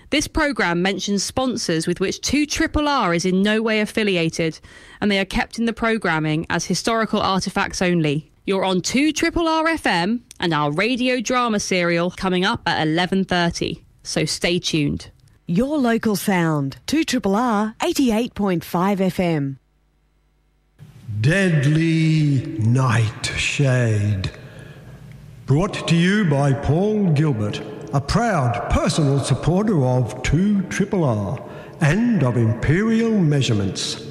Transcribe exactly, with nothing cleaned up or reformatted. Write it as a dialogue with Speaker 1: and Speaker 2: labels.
Speaker 1: This programme mentions sponsors with which two R R R is in no way affiliated, and they are kept in the programming as historical artefacts only. You're on two R R R F M and our radio drama serial coming up at eleven thirty, so stay tuned.
Speaker 2: Your local sound, two R R R eighty-eight point five F M.
Speaker 3: Deadly Nightshade. Brought to you by Paul Gilbert, a proud personal supporter of two R R R and of Imperial Measurements.